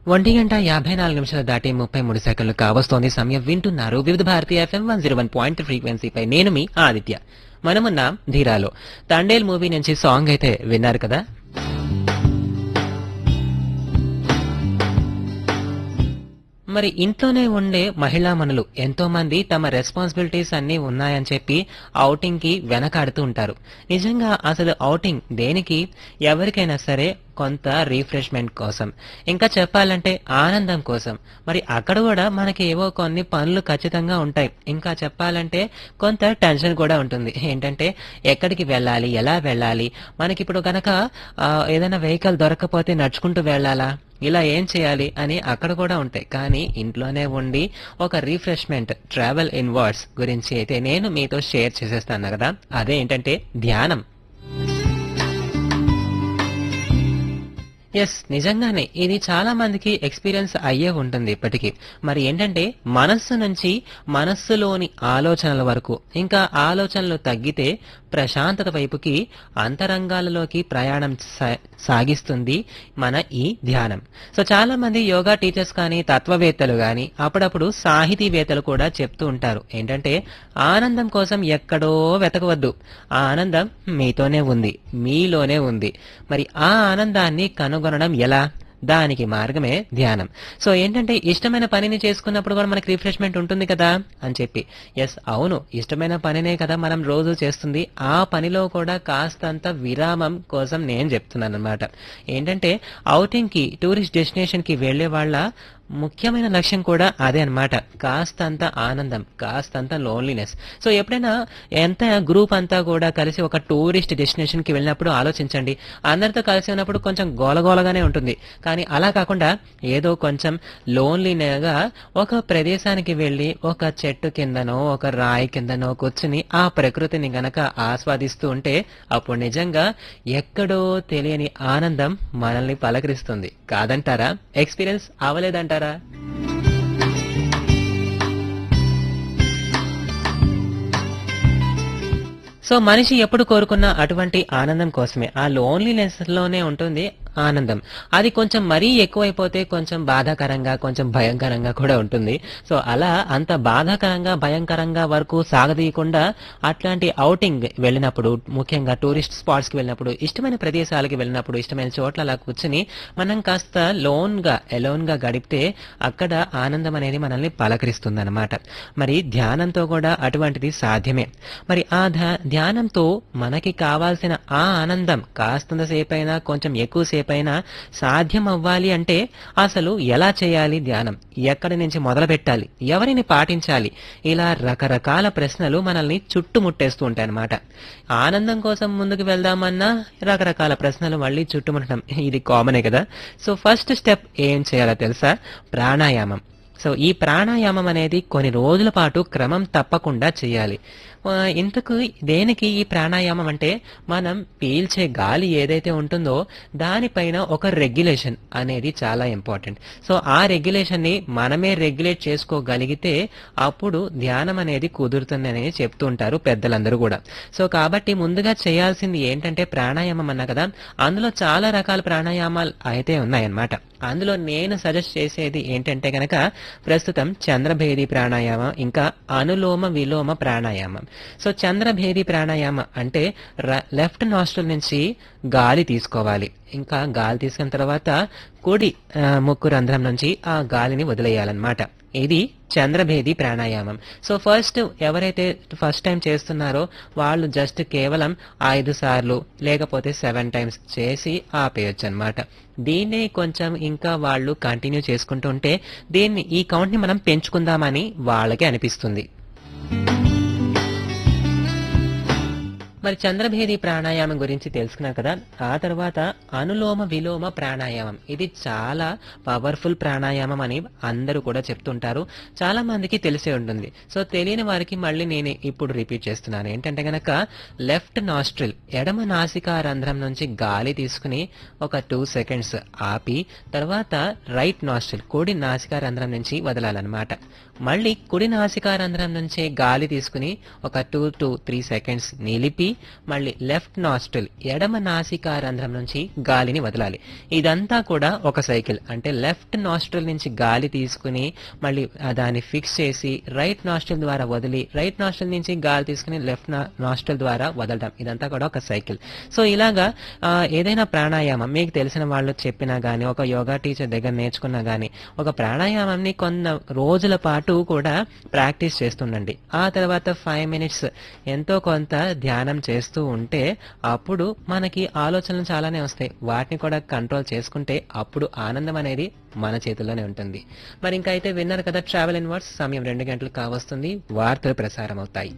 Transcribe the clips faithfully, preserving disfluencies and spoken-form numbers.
ఒంటి గంట యాభై నాలుగు నిమిషాలు దాటి ముప్పై మూడు సెకండ్లు కావస్తోంది సమయం. వింటున్నారు వివిధ Bharati FM one zero one point ఫ్రీక్వెన్సీపై. నేను మీ ఆదిత్య. మనమున్నాం ధీరాలో. తండేల్ మూవీ నుంచి సాంగ్ అయితే విన్నారు కదా. మరి ఇంట్లోనే ఉండే మహిళామణులు ఎంతో మంది తమ రెస్పాన్సిబిలిటీస్ అన్ని ఉన్నాయని చెప్పి ఔటింగ్ కి వెనకాడుతూ ఉంటారు. నిజంగా అసలు ఔటింగ్ దేనికి? ఎవరికైనా సరే కొంత రీఫ్రెష్మెంట్ కోసం, ఇంకా చెప్పాలంటే ఆనందం కోసం. మరి అక్కడ కూడా మనకి ఏవో కొన్ని పనులు ఖచ్చితంగా ఉంటాయి. ఇంకా చెప్పాలంటే కొంత టెన్షన్ కూడా ఉంటుంది. ఏంటంటే ఎక్కడికి వెళ్ళాలి, ఎలా వెళ్ళాలి, మనకిప్పుడు గనక ఏదైనా వెహికల్ దొరకకపోతే నడుచుకుంటూ వెళ్ళాలా, ఇలా ఏం చేయాలి అని అక్కడ కూడా ఉంటాయి. కానీ ఇంట్లోనే ఉండి ఒక రీఫ్రెష్మెంట్ ట్రావెల్ ఇన్వర్డ్స్ గురించి అయితే నేను మీతో షేర్ చేసేస్తాను కదా. అదే ఏంటంటే ధ్యానం. ఎస్, నిజంగానే ఇది చాలా మందికి ఎక్స్పీరియన్స్ అయ్యే ఉంటుంది ఇప్పటికీ. మరి ఏంటంటే మనస్సు నుంచి మనస్సులోని ఆలోచనల వరకు, ఇంకా ఆలోచనలు తగ్గితే ప్రశాంతత వైపుకి, అంతరంగాలలోకి ప్రయాణం సాగిస్తుంది మన ఈ ధ్యానం. సో చాలా మంది యోగా టీచర్స్ కానీ, తత్వవేత్తలు కానీ, అప్పుడప్పుడు సాహితీవేత్తలు కూడా చెప్తూ ఉంటారు ఏంటంటే ఆనందం కోసం ఎక్కడో వెతకవద్దు, ఆ ఆనందం మీతోనే ఉంది, మీలోనే ఉంది. మరి ఆ ఆనందాన్ని కనుగొనడం ఎలా? దానికి మార్గమే ధ్యానం. సో ఏంటంటే ఇష్టమైన పనిని చేసుకున్నప్పుడు కూడా మనకి రిఫ్రెష్మెంట్ ఉంటుంది కదా అని చెప్పి. ఎస్, అవును, ఇష్టమైన పనినే కదా మనం రోజు చేస్తుంది. ఆ పనిలో కూడా కాస్తంత విరామం కోసం నేను చెప్తున్నాను అనమాట. ఏంటంటే ఔటింగ్ కి, టూరిస్ట్ డెస్టినేషన్ కి వెళ్లే వాళ్ళ ముఖ్యమైన లక్ష్యం కూడా అదే అనమాట. కాస్తంత ఆనందం, కాస్తంత లోన్లీనెస్. సో ఎప్పుడైనా ఎంత గ్రూప్ అంతా కూడా కలిసి ఒక టూరిస్ట్ డెస్టినేషన్ కి వెళ్ళినప్పుడు ఆలోచించండి, అందరితో కలిసి ఉన్నప్పుడు కొంచెం గోలగోలగానే ఉంటుంది. కానీ అలా కాకుండా ఏదో కొంచెం లోన్లీగా ఒక ప్రదేశానికి వెళ్ళి ఒక చెట్టు కిందనో ఒక రాయి కిందనో కూర్చుని ఆ ప్రకృతిని గనక ఆస్వాదిస్తూ ఉంటే అప్పుడు నిజంగా ఎక్కడో తెలియని ఆనందం మనల్ని పలకరిస్తుంది. కాదంటారా? ఎక్స్పీరియన్స్ అవ్వలేదంటారా? సో మనిషి ఎప్పుడు కోరుకున్న అటువంటి ఆనందం కోసమే. ఆ లోన్లీనెస్ లోనే ఉంటుంది ఆనందం. అది కొంచెం మరీ ఎక్కువైపోతే కొంచెం బాధాకరంగా, కొంచెం భయంకరంగా కూడా ఉంటుంది. సో అలా అంత బాధాకరంగా, భయంకరంగా వరకు సాగదీయకుండా అట్లాంటి ఔటింగ్ వెళ్ళినప్పుడు, ముఖ్యంగా టూరిస్ట్ స్పాట్స్ కి వెళ్ళినప్పుడు, ఇష్టమైన ప్రదేశాలకి వెళ్ళినప్పుడు, ఇష్టమైన చోట్ల అలా కూర్చుని మనం కాస్త లోన్ గా ఎలోన్ గా గడిపితే అక్కడ ఆనందం అనేది మనల్ని పలకరిస్తుంది అనమాట. మరి ధ్యానంతో కూడా అటువంటిది సాధ్యమే. మరి ఆ ధ్యానంతో మనకి కావాల్సిన ఆ ఆనందం కాస్తంత సేపైనా, కొంచెం ఎక్కువ సేపైనా సాధ్యం అవ్వాలి అంటే అసలు ఎలా చేయాలి ధ్యానం, ఎక్కడి నుంచి మొదలు పెట్టాలి, ఎవరిని పాటించాలి, ఇలా రకరకాల ప్రశ్నలు మనల్ని చుట్టుముట్టేస్తూ ఉంటాయి అన్నమాట. ఆనందం కోసం ముందుకు వెళ్దామన్నా రకరకాల ప్రశ్నలు మళ్ళీ చుట్టుముట్టడం ఇది కామనే కదా. సో ఫస్ట్ స్టెప్ ఏం చేయాలో తెలుసా? ప్రాణాయామం. సో ఈ ప్రాణాయామం అనేది కొన్ని రోజుల పాటు క్రమం తప్పకుండా చేయాలి. ఇంతకు దేనికి ఈ ప్రాణాయామం అంటే మనం పీల్చే గాలి ఏదైతే ఉంటుందో దానిపైన ఒక రెగ్యులేషన్ అనేది చాలా ఇంపార్టెంట్. సో ఆ రెగ్యులేషన్ ని మనమే రెగ్యులేట్ చేసుకోగలిగితే అప్పుడు ధ్యానం అనేది కుదురుతుందని చెప్తూ ఉంటారు పెద్దలందరూ కూడా. సో కాబట్టి ముందుగా చేయాల్సింది ఏంటంటే ప్రాణాయామం అన్నా కదా, అందులో చాలా రకాల ప్రాణాయామాలు అయితే ఉన్నాయన్నమాట. అందులో నేను సజెస్ట్ చేసేది ఏంటంటే గనక ప్రస్తుతం చంద్రభేది ప్రాణాయామం, ఇంకా అనులోమ విలోమ ప్రాణాయామం. సో చంద్రభేది ప్రాణాయామం అంటే లెఫ్ట్ నాస్ట్రిల్ నుంచి గాలి తీసుకోవాలి, ఇంకా గాలి తీసుకున్న తర్వాత కుడి ముక్కు రంధ్రం నుంచి ఆ గాలిని వదిలేయాలన్నమాట. ఇది చంద్రభేది ప్రాణాయామం. సో ఫస్ట్ ఎవరైతే ఫస్ట్ టైం చేస్తున్నారో వాళ్ళు జస్ట్ కేవలం ఐదు సార్లు లేకపోతే సెవెన్ టైమ్స్ చేసి ఆపేయచ్చు అనమాట. దీన్ని కొంచెం ఇంకా వాళ్ళు కంటిన్యూ చేసుకుంటుంటే దీన్ని ఈ కౌంట్ ని మనం పెంచుకుందామని వాళ్ళకి అనిపిస్తుంది. మరి చంద్రభేది ప్రాణాయామం గురించి తెలుసుకున్నారు కదా. ఆ తర్వాత అనులోమ విలోమ ప్రాణాయామం, ఇది చాలా పవర్ఫుల్ ప్రాణాయామం అని అందరూ కూడా చెప్తుంటారు. చాలా మందికి తెలిసే ఉంటుంది. సో తెలియని వారికి మళ్ళీ నేను ఇప్పుడు రిపీట్ చేస్తున్నాను. ఏంటంటే గనక లెఫ్ట్ నాస్ట్రిల్, ఎడమ నాసికా రంధ్రం నుంచి గాలి తీసుకుని ఒక టూ సెకండ్స్ ఆపి, తర్వాత రైట్ నాస్ట్రిల్, కుడి నాసికా రంధ్రం నుంచి వదలాలన్నమాట. మళ్ళీ కుడి నాసికా రంధ్రం నుంచి గాలి తీసుకుని ఒక టూ టు త్రీ సెకండ్స్ నిలిపి మళ్ళీ లెఫ్ట్ నాస్ట్రిల్ ఎడమ నాసికా రంధ్రం నుంచి గాలిని వదలాలి. ఇదంతా కూడా ఒక సైకిల్. అంటే లెఫ్ట్ నాస్ట్రిల్ నుంచి గాలి తీసుకుని మళ్ళీ దాన్ని ఫిక్స్ చేసి రైట్ నాస్ట్రిల్ ద్వారా వదిలి రైట్ నాస్ట్రిల్ నుంచి గాలి తీసుకుని లెఫ్ట్ నాస్ట్రిల్ ద్వారా వదలడం, ఇదంతా కూడా ఒక సైకిల్. సో ఇలాగా ఏదైనా ప్రాణాయామం మీకు తెలిసిన వాళ్ళు చెప్పినా గానీ, ఒక యోగా టీచర్ దగ్గర నేర్చుకున్నా గానీ, ఒక ప్రాణాయామాన్ని కొన్న రోజుల పాటు కూడా ప్రాక్టీస్ చేస్తుండండి. ఆ తర్వాత ఫైవ్ మినిట్స్ ఎంతో కొంత ధ్యానం చేస్తూ ఉంటే అప్పుడు మనకి ఆలోచనలు చాలానే వస్తాయి. వాటిని కూడా కంట్రోల్ చేసుకుంటే అప్పుడు ఆనందం అనేది మన చేతుల్లోనే ఉంటుంది. మరి ఇంకా అయితే విన్నారు కదా ట్రావెల్ ఇన్ వర్డ్స్. సమయం రెండు గంటలు కావస్తుంది. వార్తలు ప్రసారం అవుతాయి.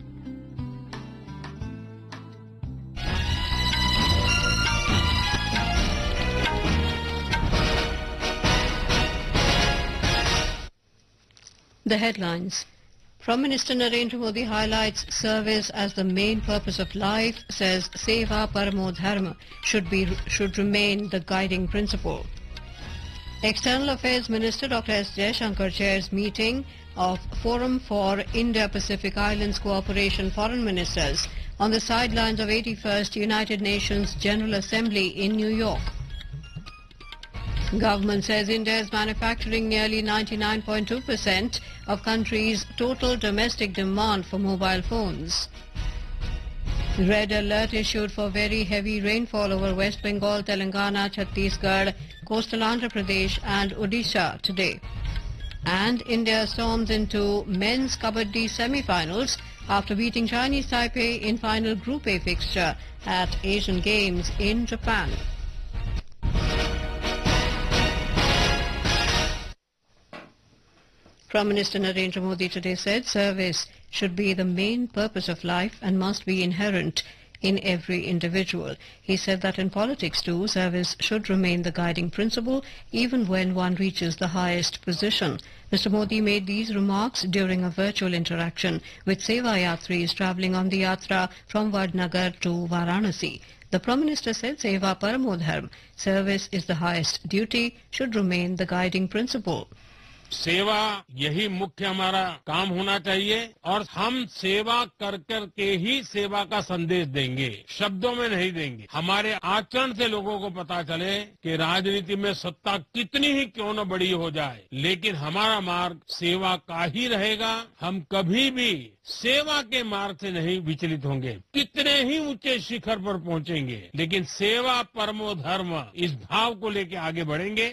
The headlines. Prime Minister Narendra Modi highlights service as the main purpose of life, says Seva Paramo Dharma should be should remain the guiding principle. External Affairs Minister Doctor S. Jaishankar chairs meeting of Forum for Indo-Pacific Islands Cooperation Foreign Ministers on the sidelines of eighty-first United Nations General Assembly in New York. Government says India is manufacturing nearly ninety-nine point two percent of country's total domestic demand for mobile phones. Red alert issued for very heavy rainfall over West Bengal, Telangana, Chhattisgarh, coastal Andhra Pradesh and Odisha today. And India storms into men's Kabaddi semi-finals after beating Chinese Taipei in final Group A fixture at Asian Games in Japan. Prime Minister Narendra Modi today said service should be the main purpose of life and must be inherent in every individual. He said that in politics too, service should remain the guiding principle even when one reaches the highest position. Mister Modi made these remarks during a virtual interaction with Seva Yatris travelling on the Yatra from Vadnagar to Varanasi. The Prime Minister said Seva Paramo Dharma, service is the highest duty, should remain the guiding principle. सेवा यही मुख्य हमारा काम होना चाहिए और हम सेवा कर कर के ही सेवा का संदेश देंगे, शब्दों में नहीं देंगे. हमारे आचरण से लोगों को पता चले कि राजनीति में सत्ता कितनी ही क्यों न बड़ी हो जाए, लेकिन हमारा मार्ग सेवा का ही रहेगा. हम कभी भी सेवा के मार्ग से नहीं विचलित होंगे. कितने ही ऊंचे शिखर पर पहुंचेंगे, लेकिन सेवा परमो धर्म इस भाव को लेकर आगे बढ़ेंगे.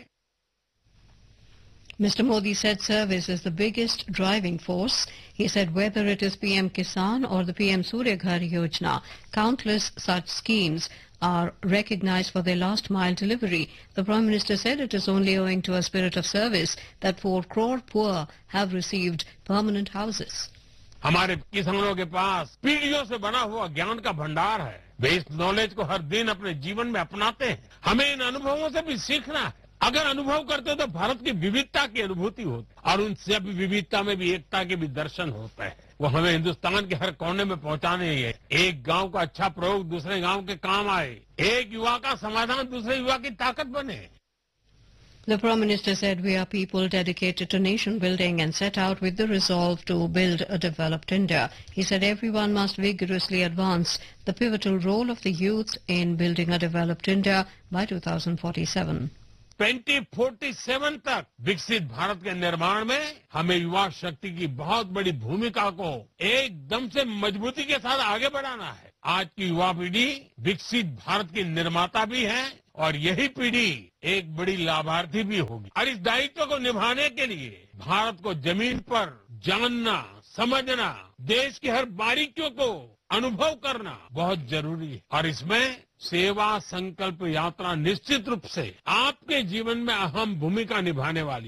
Mister Modi said service is the biggest driving force. He said whether it is P M Kisan or the P M Surya Ghar Yojana, countless such schemes are recognized for their last mile delivery. The Prime Minister said it is only owing to a spirit of service that four crore poor have received permanent houses. हमारे किसानों के पास पीढ़ियों से बना हुआ ज्ञान का भंडार है. वे इस नॉलेज को हर दिन अपने जीवन में अपनाते हैं. हमें इन अनुभवों से भी सीखना है. अगर अनुभव करते तो भारत की विविधता की अनुभूति होती और उन सब विविधता में भी एकता के भी दर्शन होते हैं. वो हमें हिंदुस्तान के हर कोने में पहुंचाने ही है. एक गांव का अच्छा प्रयोग दूसरे गांव के काम आए, एक युवा का समाधान दूसरे युवा की ताकत बने. The Prime Minister said we are people dedicated to nation building and set out with the resolve to build a developed India. He said everyone must vigorously advance the pivotal role of the youth in building a developed India by two thousand forty-seven. Twenty forty seven तक विकसित भारत के निर्माण में हमें युवा शक्ति की बहुत बड़ी भूमिका को एकदम से मजबूती के साथ आगे बढ़ाना है. आज की युवा पीढ़ी विकसित भारत की निर्माता भी है और यही पीढ़ी एक बड़ी लाभार्थी भी होगी. और इस दायित्व को निभाने के लिए भारत को जमीन पर जानना, समझना, देश की हर बारीकियों को अनुभव करना बहुत जरूरी है. और इसमें सेवा संकल्प यात्रा निश्चित रूप से आपके जीवन में अहम भूमिका निभाने वाली.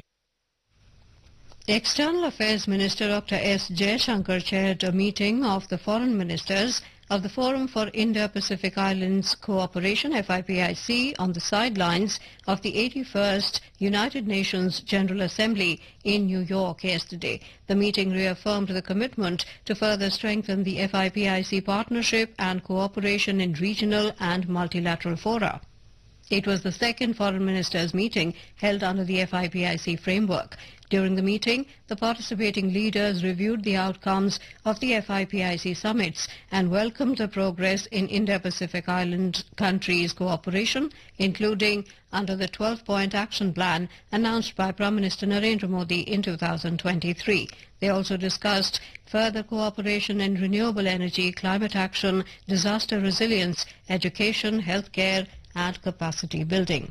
External Affairs Minister Doctor S. Jaishankar chaired a meeting of the foreign ministers of the Forum for Indo-Pacific Islands Cooperation, F I P I C, on the sidelines of the eighty-first United Nations General Assembly in New York yesterday. The meeting reaffirmed the commitment to further strengthen the F I P I C partnership and cooperation in regional and multilateral fora. It was the second foreign ministers' meeting held under the F I P I C framework. During the meeting, the participating leaders reviewed the outcomes of the F I P I C summits and welcomed the progress in Indo-Pacific Island countries' cooperation, including under the twelve-point action plan announced by Prime Minister Narendra Modi in two thousand twenty-three. They also discussed further cooperation in renewable energy, climate action, disaster resilience, education, healthcare, and capacity building.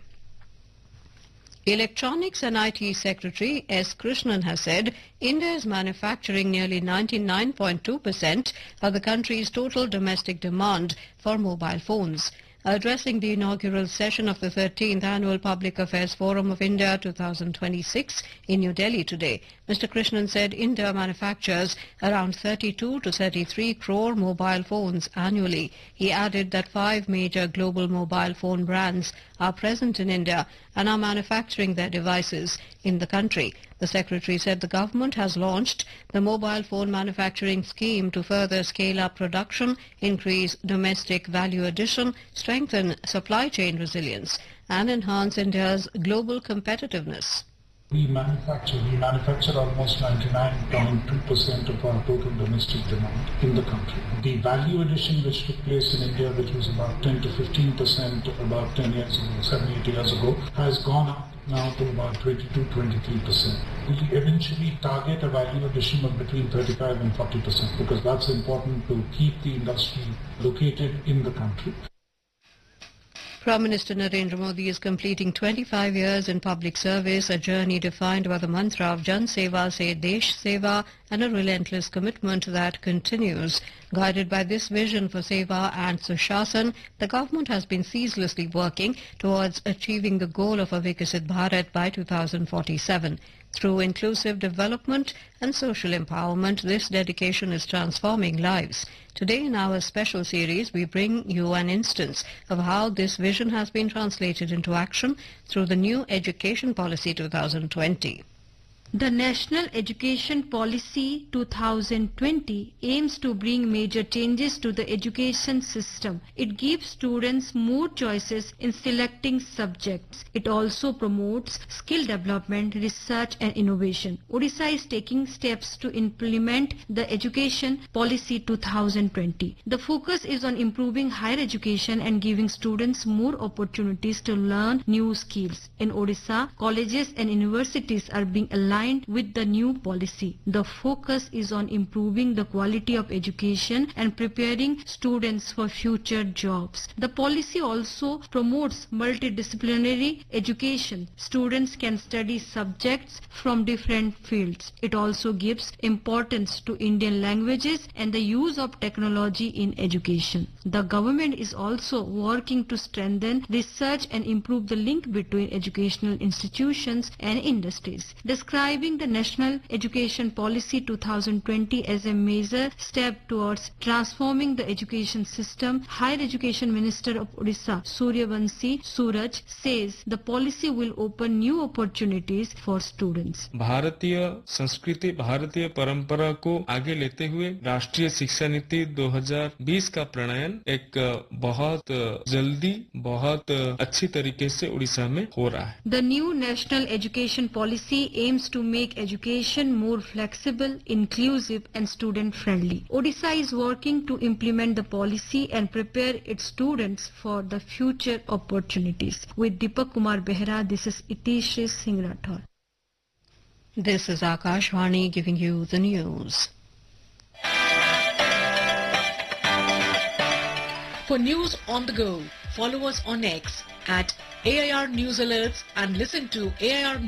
Electronics and I T Secretary S. Krishnan has said India is manufacturing nearly ninety-nine point two percent of the country's total domestic demand for mobile phones. Addressing the inaugural session of the thirteenth Annual Public Affairs Forum of India two thousand twenty-six in New Delhi today, Mister Krishnan said India manufactures around thirty-two to thirty-three crore mobile phones annually. He added that five major global mobile phone brands are present in India and are manufacturing their devices in the country. The Secretary said the government has launched the mobile phone manufacturing scheme to further scale up production, increase domestic value addition, strengthen supply chain resilience, and enhance India's global competitiveness. We manufacture, we manufacture almost ninety-nine point two percent of our total domestic demand in the country. The value addition which took place in India, which was about ten to fifteen percent about ten years ago, seven, eight years ago, has gone up now to about twenty-two, twenty-three percent. We eventually target a value addition of between thirty-five and forty percent because that's important to keep the industry located in the country. Prime Minister Narendra Modi is completing twenty-five years in public service, a journey defined by the mantra of Jan Seva Se Desh Seva and a relentless commitment that continues. Guided by this vision for Seva and Sushasana, the government has been ceaselessly working towards achieving the goal of a Vikasit Bharat by two thousand forty-seven. Through inclusive development and social empowerment, this dedication is transforming lives. Today in our special series, we bring you an instance of how this vision has been translated into action through the new Education Policy two thousand twenty. The National Education Policy two thousand twenty aims to bring major changes to the education system. It gives students more choices in selecting subjects. It also promotes skill development, research and innovation. Odisha is taking steps to implement the Education Policy two thousand twenty. The focus is on improving higher education and giving students more opportunities to learn new skills. In Odisha, colleges and universities are being aligned with the new policy. The focus is on improving the quality of education and preparing students for future jobs. The policy also promotes multidisciplinary education. Students can study subjects from different fields. It also gives importance to Indian languages and the use of technology in education. The government is also working to strengthen research and improve the link between educational institutions and industries. Describing the National Education Policy two thousand twenty as a major step towards transforming the education system, Higher Education Minister of Odisha, Suryavanshi Suraj, says the policy will open new opportunities for students. भारतीय संस्कृति, भारतीय परंपरा को आगे लेते हुए राष्ट्रीय शिक्षा नीति दो हज़ार बीस का प्रणयन एक बहुत जल्दी, बहुत अच्छी तरीके से उड़ीसा में हो रहा है. The new National Education Policy aims to make education more flexible, inclusive and student-friendly. Odisha is working to implement the policy and prepare its students for the future opportunities. With Deepak Kumar Behra, this is Itish Singh Rathod. This is Akashvani giving you the news. For news on the go, follow us on X at A I R News Alerts and listen to A I R